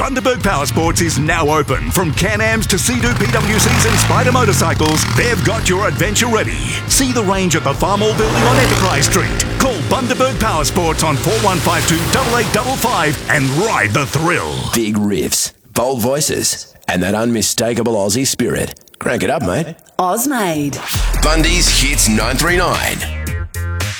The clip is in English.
Bundaberg Power Sports is now open. From Can-Ams to Sea-Doo PWCs and Spider motorcycles, they've got your adventure ready. See the range at the Farmall building on Enterprise Street. Call Bundaberg Power Sports on 4152 8855 and ride the thrill. Big riffs, bold voices, and that unmistakable Aussie spirit. Crank it up, mate. Ozmade. Bundy's Hits 939.